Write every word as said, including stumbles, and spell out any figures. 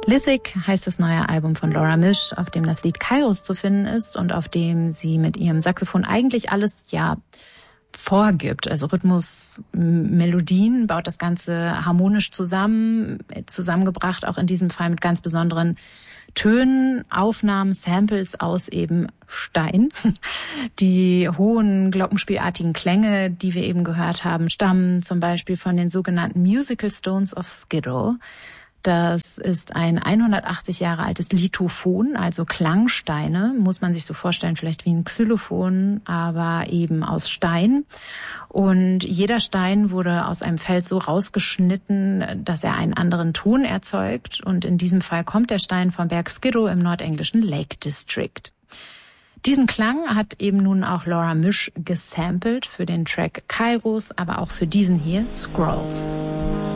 Lithic heißt das neue Album von Laura Misch, auf dem das Lied Kairos zu finden ist und auf dem sie mit ihrem Saxophon eigentlich alles, ja, vorgibt. Also Rhythmus, Melodien, baut das Ganze harmonisch zusammen, zusammengebracht, auch in diesem Fall mit ganz besonderen Tönen, Aufnahmen, Samples aus eben Stein. Die hohen glockenspielartigen Klänge, die wir eben gehört haben, stammen zum Beispiel von den sogenannten Musical Stones of Skidrow. Das ist ein hundertachtzig Jahre altes Lithophon, also Klangsteine, muss man sich so vorstellen, vielleicht wie ein Xylophon, aber eben aus Stein. Und jeder Stein wurde aus einem Fels so rausgeschnitten, dass er einen anderen Ton erzeugt. Und in diesem Fall kommt der Stein vom Berg Skidrow im nordenglischen Lake District. Diesen Klang hat eben nun auch Laura Misch gesampelt für den Track Kairos, aber auch für diesen hier, Scrolls.